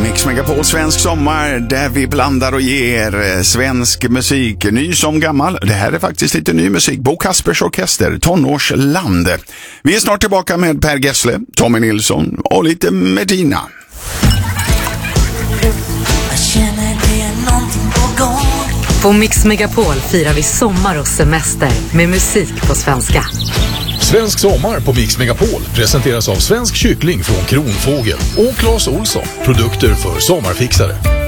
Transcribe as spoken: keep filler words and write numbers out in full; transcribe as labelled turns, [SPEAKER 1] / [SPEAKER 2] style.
[SPEAKER 1] Mix Megapol Svensk sommar där vi blandar och ger svensk musik, ny som gammal. Det här är faktiskt lite ny musik. Bo Kaspers Orkester, Tonårsland. Vi är snart tillbaka med Per Gessle, Tommy Nilsson och lite Medina.
[SPEAKER 2] På Mix Megapol firar vi sommar och semester med musik på svenska.
[SPEAKER 3] Svensk sommar på Mix Megapol presenteras av Svensk kyckling från Kronfågel och Claes Olsson, produkter för sommarfixare.